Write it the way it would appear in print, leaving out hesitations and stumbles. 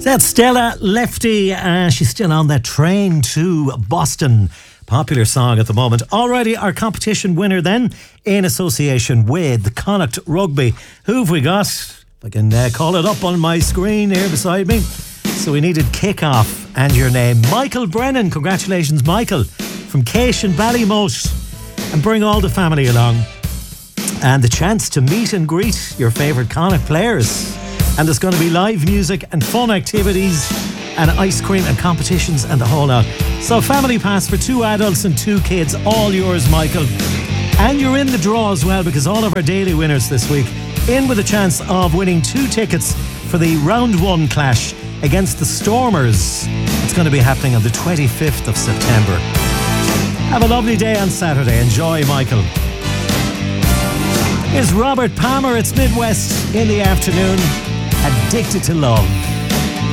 That's Stella Lefty. She's still on that train to Boston. Popular song at the moment. Alrighty, our competition winner then, in association with Connacht Rugby. Who have we got? If I can call it up on my screen here beside me. So we needed kick-off and your name. Michael Brennan. Congratulations, Michael. From Caish and Ballymote. And bring all the family along. And the chance to meet and greet your favourite Connacht players. And there's going to be live music and fun activities and ice cream and competitions and the whole lot. So family pass for 2 adults and 2 kids, all yours, Michael. And you're in the draw as well, because all of our daily winners this week in with a chance of winning 2 tickets for the round 1 clash against the Stormers. It's going to be happening on the 25th of September. Have a lovely day on Saturday. Enjoy, Michael. Here's Robert Palmer. It's Midwest in the afternoon. Addicted to Love.